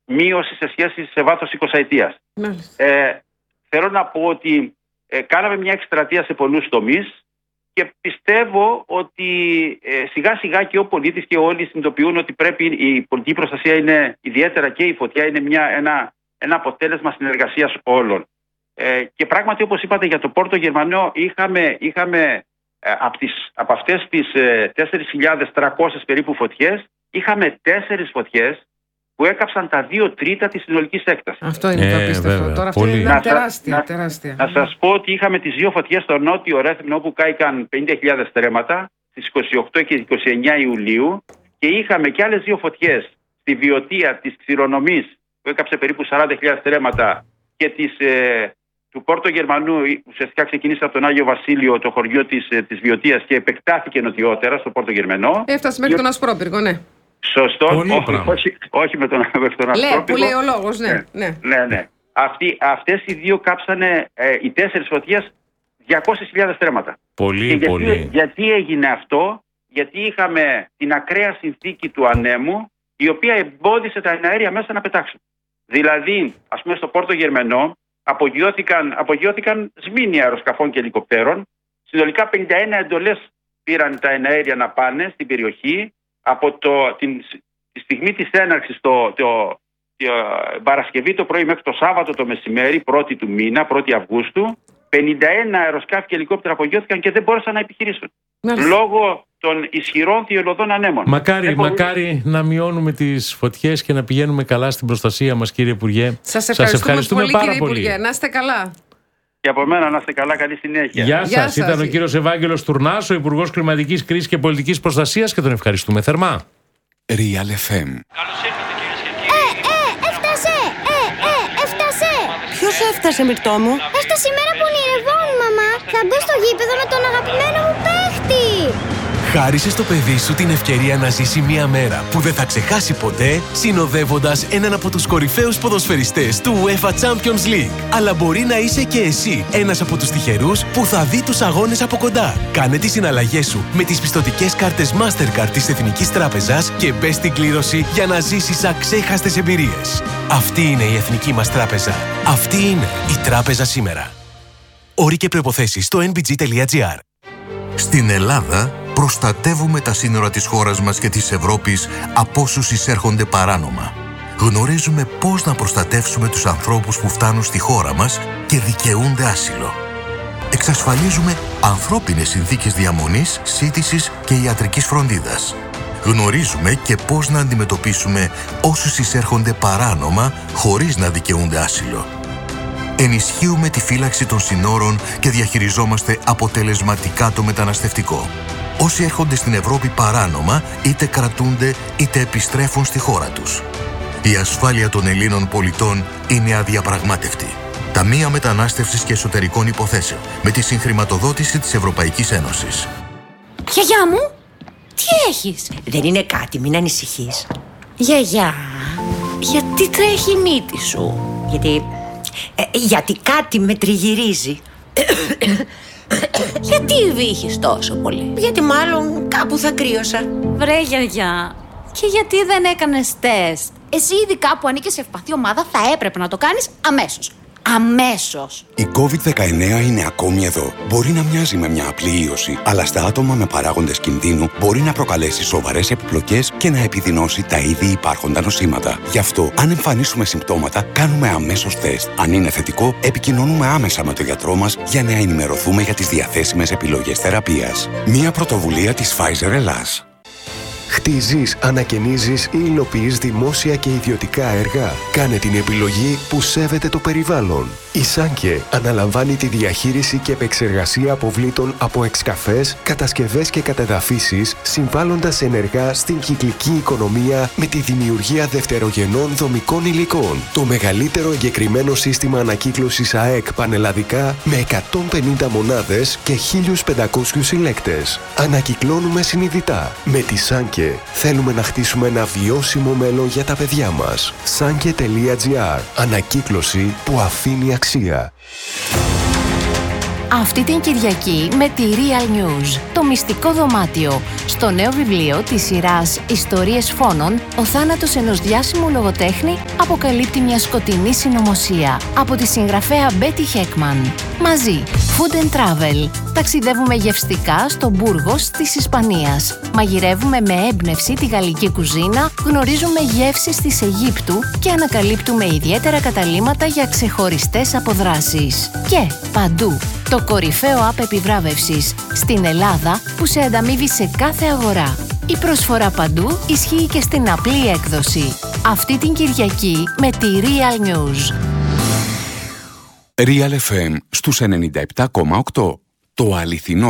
μείωση σε σχέση σε βάθος 20 ετίας. Θέλω να πω ότι κάναμε μια εκστρατεία σε πολλούς τομείς και πιστεύω ότι σιγά σιγά και ο πολίτης και όλοι συνειδητοποιούν ότι πρέπει η πολιτική προστασία είναι, ιδιαίτερα και η φωτιά, είναι ένα αποτέλεσμα συνεργασίας όλων. Και πράγματι, όπως είπατε, για το Πόρτο Γερμανό είχαμε από αυτές τις 4.300 περίπου φωτιές, είχαμε 4 φωτιές που έκαψαν τα 2 τρίτα της συνολικής έκτασης. Αυτό είναι το απίστευτο. Τώρα αυτό είναι τεράστια. Να σας πω ότι είχαμε τις 2 φωτιές στο νότιο Ρέθμνο, όπου κάηκαν 50.000 στρέμματα στις 28 και 29 Ιουλίου, και είχαμε και άλλες 2 φωτιές στη Βιωτία της Ξηρονομής που έκαψε περίπου 40.000 στρέμματα, και του Πόρτο Γερμανού, ουσιαστικά ξεκίνησε από τον Άγιο Βασίλειο, το χωριό της Βιωτίας, και επεκτάθηκε νοτιότερα στο Πόρτο Γερμανό. Έφτασε μέχρι τον Ασπρόπυργο, ναι. Σωστό, όχι με τον Ασπρόπυργο. Που λέει ο λόγος, ναι. Αυτές οι 2 κάψανε, οι 4 φωτιές, 200.000 στρέμματα. Πολύ. Γιατί έγινε αυτό? Γιατί είχαμε την ακραία συνθήκη του ανέμου, η οποία εμπόδισε τα εναέρια μέσα να πετάξουν. Δηλαδή, ας πούμε, στο Πόρτο Γερμανό απογειώθηκαν σμήνοι αεροσκαφών και ελικοπτέρων. Συνολικά 51 εντολές πήραν τα εναέρια να πάνε στην περιοχή από τη στιγμή της έναρξης Παρασκευή το πρωί μέχρι το Σάββατο το μεσημέρι, 1η του μήνα, 1η Αυγούστου. 51 αεροσκάφη και ελικόπτερα απογειώθηκαν και δεν μπόρεσαν να επιχειρήσουν. Λόγω των ισχυρών θειολωδών ανέμων. Μακάρι να μειώνουμε τις φωτιές και να πηγαίνουμε καλά στην προστασία μας, κύριε Υπουργέ. Σας ευχαριστούμε πολύ, κύριε Υπουργέ. Να είστε καλά. Και από μένα να είστε καλά, καλή συνέχεια. Γεια σας. Ήταν ο κύριος Ευάγγελος Τουρνάς, ο Υπουργός Κλιματικής Κρίσης και Πολιτικής Προστασίας, και τον ευχαριστούμε θερμά. Real FM. Έφτασε! Ποιος έφτασε, Μυρτώ μου? Έφτασε η μέρα που ονειρευόμουν, μαμά. Θα μπω στο γήπεδο με τον αγαπημένο μου παίχτη. Χάρισε στο παιδί σου την ευκαιρία να ζήσει μια μέρα που δεν θα ξεχάσει ποτέ, συνοδεύοντας έναν από τους κορυφαίους ποδοσφαιριστές του UEFA Champions League. Αλλά μπορεί να είσαι και εσύ ένας από τους τυχερούς που θα δει τους αγώνες από κοντά. Κάνε τις συναλλαγές σου με τις πιστωτικές κάρτες Mastercard της Εθνικής Τράπεζας και μπες στην κλήρωση για να ζήσεις αξέχαστες εμπειρίες. Αυτή είναι η Εθνική μας Τράπεζα. Αυτή είναι η Τράπεζα σήμερα. Όροι και προϋποθέσεις στο nbg.gr. Στην Ελλάδα προστατεύουμε τα σύνορα της χώρας μας και της Ευρώπης από όσους εισέρχονται παράνομα. Γνωρίζουμε πώς να προστατεύσουμε τους ανθρώπους που φτάνουν στη χώρα μας και δικαιούνται άσυλο. Εξασφαλίζουμε ανθρώπινες συνθήκες διαμονής, σύντησης και ιατρικής φροντίδας. Γνωρίζουμε και πώς να αντιμετωπίσουμε όσους εισέρχονται παράνομα χωρίς να δικαιούνται άσυλο. Ενισχύουμε τη φύλαξη των συνόρων και διαχειριζόμαστε αποτελεσματικά το μεταναστευτικό. Όσοι έρχονται στην Ευρώπη παράνομα, είτε κρατούνται είτε επιστρέφουν στη χώρα τους. Η ασφάλεια των Ελλήνων πολιτών είναι αδιαπραγμάτευτη. Ταμεία Μετανάστευσης και Εσωτερικών Υποθέσεων, με τη συγχρηματοδότηση της Ευρωπαϊκής Ένωσης. Γιαγιά μου, τι έχεις? Δεν είναι κάτι, μην ανησυχείς. Γιαγιά, γιατί τρέχει η μύτη σου? Γιατί κάτι με τριγυρίζει. Γιατί βήχεις τόσο πολύ? Γιατί μάλλον κάπου θα κρύωσα. Βρε γιαγιά, και γιατί δεν έκανες τεστ? Εσύ ειδικά που ανήκεις σε ευπαθή ομάδα θα έπρεπε να το κάνεις αμέσως. Αμέσως. Η COVID-19 είναι ακόμη εδώ. Μπορεί να μοιάζει με μια απλή ίωση, αλλά στα άτομα με παράγοντες κινδύνου μπορεί να προκαλέσει σοβαρές επιπλοκές και να επιδεινώσει τα ήδη υπάρχοντα νοσήματα. Γι' αυτό, αν εμφανίσουμε συμπτώματα, κάνουμε αμέσως τεστ. Αν είναι θετικό, επικοινωνούμε άμεσα με τον γιατρό μας για να ενημερωθούμε για τις διαθέσιμες επιλογές θεραπείας. Μια πρωτοβουλία της Pfizer Ελλάς. Χτίζεις, ανακαινίζεις ή υλοποιείς δημόσια και ιδιωτικά έργα. Κάνε την επιλογή που σέβεται το περιβάλλον. Η Σάνκε αναλαμβάνει τη διαχείριση και επεξεργασία αποβλήτων από εξκαφές, κατασκευές και κατεδαφίσεις, συμβάλλοντας ενεργά στην κυκλική οικονομία με τη δημιουργία δευτερογενών δομικών υλικών. Το μεγαλύτερο εγκεκριμένο σύστημα ανακύκλωσης ΑΕΚ πανελλαδικά με 150 μονάδες και 1.500 συλλέκτες. Ανακυκλώνουμε συνειδητά. Με τη Σάνκε θέλουμε να χτίσουμε ένα βιώσιμο μέλλον για τα παιδιά μας. Sanke.gr. Ανακύκλωση που αφήνει αξία. Αυτή την Κυριακή με τη Real News, το μυστικό δωμάτιο. Στο νέο βιβλίο της σειράς «Ιστορίες φόνων», ο θάνατος ενός διάσημου λογοτέχνη αποκαλύπτει μια σκοτεινή συνωμοσία. Από τη συγγραφέα Μπέτι Χέκμαν. Μαζί, Food and Travel. Ταξιδεύουμε γευστικά στο Μπούργος της Ισπανίας. Μαγειρεύουμε με έμπνευση τη γαλλική κουζίνα, γνωρίζουμε γεύσεις της Αιγύπτου και ανακαλύπτουμε ιδιαίτερα καταλύματα για ξεχωριστές αποδράσεις. Και παντού, το κορυφαίο app επιβράβευσης στην Ελλάδα που σε ανταμείβει σε κάθε αγορά. Η προσφορά παντού ισχύει και στην απλή έκδοση. Αυτή την Κυριακή με τη Real News. Real FM στους 97,8. Το αληθινό